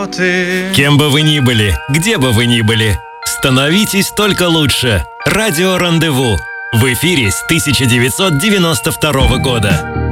полеты. Кем бы вы ни были, где бы вы ни были, становитесь только лучше. Радио «Рандеву» в эфире с 1992 года.